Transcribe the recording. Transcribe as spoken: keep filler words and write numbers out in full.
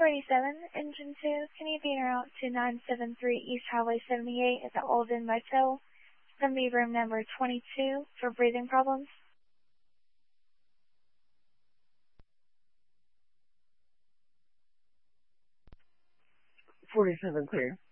forty-seven, engine two, can you be en route to nine seven three East Highway seventy-eight at the Alden Motel? It's going to be room number twenty-two for breathing problems. forty-seven clear.